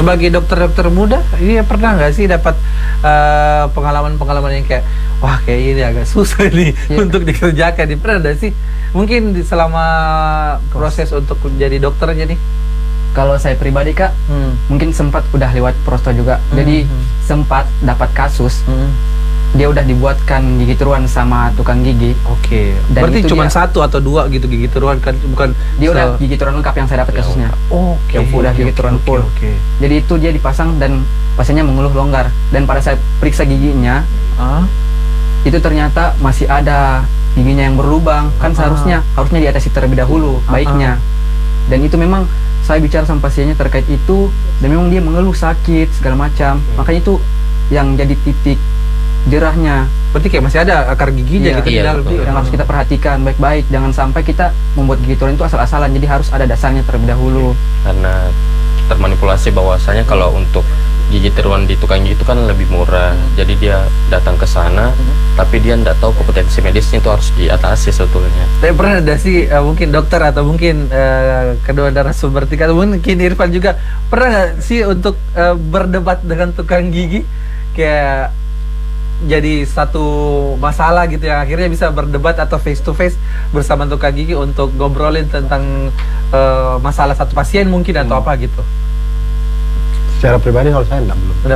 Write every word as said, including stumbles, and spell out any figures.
Sebagai dokter-dokter muda, ini pernah nggak sih dapat uh, pengalaman-pengalaman yang kayak, wah kayak ini agak susah nih yeah. untuk dikerjakan? Ini pernah nggak sih? Mungkin di selama proses untuk menjadi dokternya nih? Kalau saya pribadi kak, hmm. mungkin sempat udah lewat prosto juga. Hmm. Jadi hmm. sempat dapat kasus, hmm. dia udah dibuatkan gigi tiruan sama tukang gigi. Oke. Okay. Berarti cuma dia, satu atau dua gitu gigi tiruan kan? Bukan. Dia udah gigi tiruan lengkap yang saya dapat kasusnya. Oh, Oke. Okay. Yang udah okay, gigi tiruan okay, full. Okay, okay. Jadi itu dia dipasang dan pasiennya mengeluh longgar. Dan pada saya periksa giginya, uh? itu ternyata masih ada giginya yang berlubang. Kan uh -huh. seharusnya harusnya diatasi terlebih dahulu, uh -huh. baiknya. Dan itu memang saya bicara sama pasiennya terkait itu, dan memang dia mengeluh sakit segala macam. Hmm. Makanya itu yang jadi titik jerahnya. Berarti kayak masih ada akar giginya iya, gitu iya, di dalam. Yang harus kita perhatikan baik-baik. Jangan sampai kita membuat gigi tiruan itu asal-asalan. Jadi harus ada dasarnya terlebih dahulu. Karena termanipulasi bahwasanya kalau untuk gigi tiruan di tukang gigi itu kan lebih murah. Hmm. Jadi dia datang ke sana, hmm. tapi dia tidak tahu kompetensi medisnya itu harus diatasi sebetulnya. Tapi pernah ada sih uh, mungkin dokter atau mungkin uh, kedua narasumber tiga, mungkin Irfan juga pernah nggak sih untuk uh, berdebat dengan tukang gigi kayak jadi satu masalah gitu yang akhirnya bisa berdebat atau face to face bersama tukang gigi untuk ngobrolin tentang uh, masalah satu pasien mungkin atau hmm. apa gitu? Secara pribadi kalau saya enggak belum.